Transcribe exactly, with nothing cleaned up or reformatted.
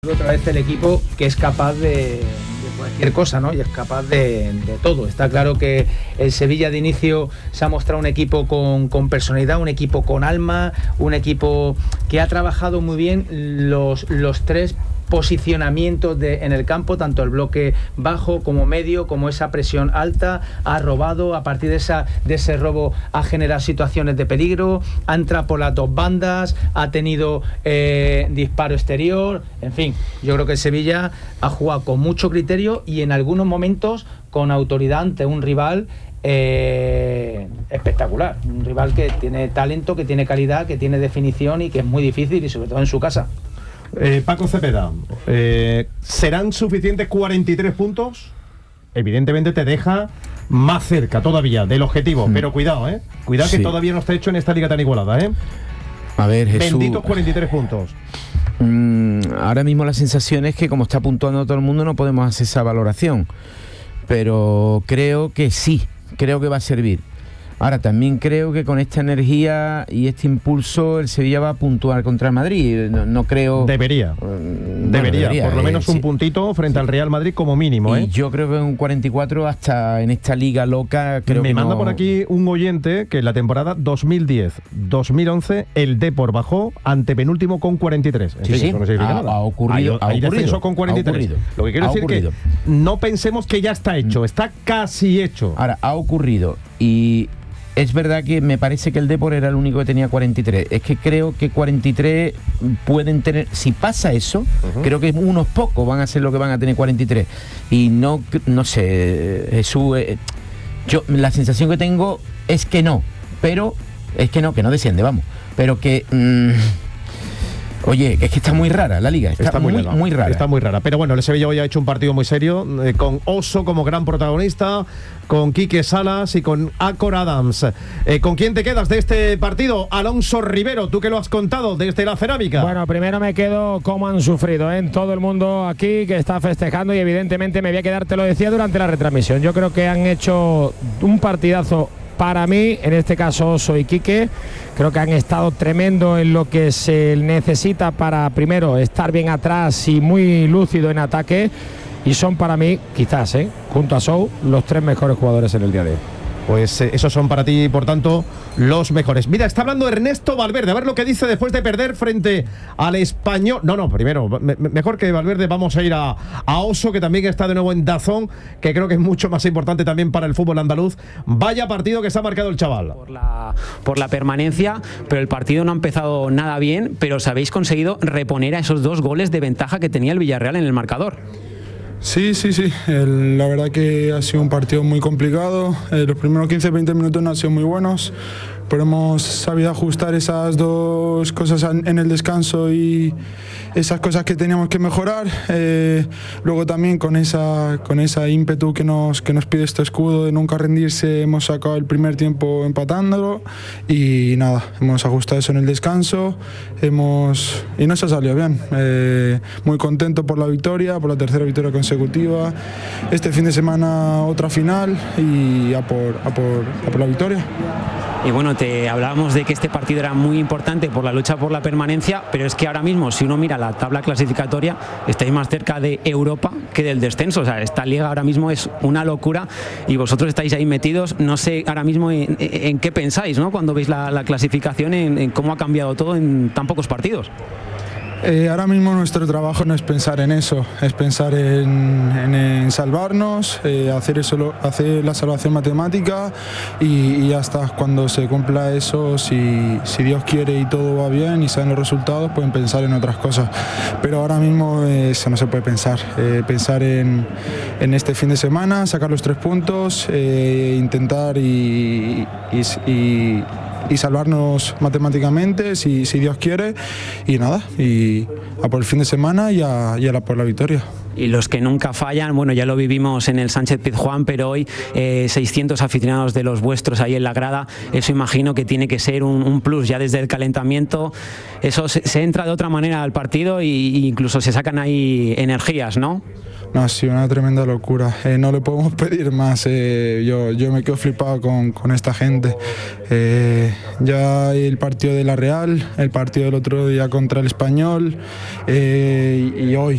Otra vez el equipo que es capaz de, de cualquier cosa, ¿no? Y es capaz de, de todo. Está claro que el Sevilla de inicio se ha mostrado un equipo con, con personalidad, un equipo con alma, un equipo que ha trabajado muy bien los, los tres posicionamientos de, en el campo, tanto el bloque bajo como medio, como esa presión alta. Ha robado, a partir de, esa, de ese robo ha generado situaciones de peligro, ha entrado por las dos bandas, ha tenido eh, disparo exterior, en fin, yo creo que el Sevilla ha jugado con mucho criterio y en algunos momentos con autoridad ante un rival Eh, espectacular, un rival que tiene talento, que tiene calidad, que tiene definición y que es muy difícil, y sobre todo en su casa. Eh, Paco Cepeda, eh, ¿serán suficientes cuarenta y tres puntos? Evidentemente te deja más cerca todavía del objetivo, mm. pero cuidado, eh cuidado sí. que todavía no está hecho en esta liga tan igualada, eh a ver, Jesús, benditos cuarenta y tres puntos. Mm, ahora mismo la sensación es que como está puntuando todo el mundo no podemos hacer esa valoración, pero creo que sí, creo que va a servir. Ahora, también creo que con esta energía y este impulso el Sevilla va a puntuar contra el Madrid. No, no creo... Debería. Bueno, debería, debería, por lo menos eh, un sí. puntito frente sí. al Real Madrid como mínimo. Y ¿eh? yo creo que en un cuarenta y cuatro hasta en esta liga loca creo Me que manda no... por aquí un oyente que en la temporada dos mil diez dos mil once el Depor bajó ante penúltimo con cuarenta y tres. En sí, fin, sí. eso no significa Ha, nada. ha ocurrido. Hay, hay ha ocurrido, descenso con cuarenta y tres. Lo que quiero ha decir ocurrido. que no pensemos que ya está hecho, está casi hecho. Ahora, ha ocurrido y... Es verdad que me parece que el Depor era el único que tenía cuarenta y tres. Es que creo que cuarenta y tres pueden tener... Si pasa eso, uh-huh. creo que unos pocos van a ser los que van a tener cuarenta y tres. Y no, no sé, Jesús... Eh, yo, la sensación que tengo es que no. Pero es que no, que no desciende, vamos. Pero que... Mmm, Oye, es que está muy rara la liga, está, está muy, muy, muy rara. Está muy rara, pero bueno, el Sevilla hoy ha hecho un partido muy serio, eh, con Oso como gran protagonista, con Quique Salas y con Acor Adams. Eh, ¿Con quién te quedas de este partido? Alonso Rivero, tú que lo has contado desde la cerámica. Bueno, primero me quedo como han sufrido, ¿eh? Todo el mundo aquí que está festejando y evidentemente me voy a quedar, te lo decía durante la retransmisión, yo creo que han hecho un partidazo. Para mí, en este caso soy Quique, creo que han estado tremendo en lo que se necesita para, primero, estar bien atrás y muy lúcido en ataque, y son para mí, quizás, ¿eh? junto a Sou, los tres mejores jugadores en el día de hoy. Pues eh, esos son para ti, por tanto, los mejores. Mira, está hablando Ernesto Valverde, a ver lo que dice después de perder frente al Español. No, no, primero, me, mejor que Valverde vamos a ir a, a Oso, que también está de nuevo en Dazón, que creo que es mucho más importante también para el fútbol andaluz. Vaya partido que se ha marcado el chaval. Por la, por la permanencia, pero el partido no ha empezado nada bien, pero os habéis conseguido reponer a esos dos goles de ventaja que tenía el Villarreal en el marcador. Sí, sí, sí. El, la verdad que ha sido un partido muy complicado. Eh, los primeros quince veinte minutos no han sido muy buenos, pero hemos sabido ajustar esas dos cosas en el descanso y esas cosas que teníamos que mejorar. Eh, luego también con esa con esa ímpetu que nos, que nos pide este escudo de nunca rendirse, hemos sacado el primer tiempo empatándolo y nada, hemos ajustado eso en el descanso hemos y no se ha salido bien. Eh, muy contento por la victoria, por la tercera victoria consecutiva. Este fin de semana otra final y a por, a por, a por la victoria. Y bueno, te hablábamos de que este partido era muy importante por la lucha por la permanencia, pero es que ahora mismo, si uno mira la tabla clasificatoria, estáis más cerca de Europa que del descenso. O sea, esta liga ahora mismo es una locura y vosotros estáis ahí metidos. No sé ahora mismo en, en qué pensáis, ¿no? Cuando veis la, la clasificación, en, en cómo ha cambiado todo en tan pocos partidos. Eh, ahora mismo nuestro trabajo no es pensar en eso, es pensar en, en, en salvarnos, eh, hacer, eso, hacer la salvación matemática y, y ya está. Cuando se cumpla eso, si, si Dios quiere y todo va bien y salen los resultados, pueden pensar en otras cosas. Pero ahora mismo eh, eso no se puede pensar. Eh, pensar en, en este fin de semana, sacar los tres puntos, eh, intentar y... y, y y salvarnos matemáticamente si, si Dios quiere y nada, y a por el fin de semana y a, y a la, por la victoria. Y los que nunca fallan, bueno, ya lo vivimos en el Sánchez Pizjuán, pero hoy eh, seiscientos aficionados de los vuestros ahí en la grada, eso imagino que tiene que ser un, un plus ya desde el calentamiento. Eso se, se entra de otra manera al partido e incluso se sacan ahí energías, ¿no? no, ha sido una tremenda locura. Eh, no le podemos pedir más. Eh, yo, yo me quedo flipado con, con esta gente. Eh, ya el partido de la Real, el partido del otro día contra el Español eh, y, y hoy.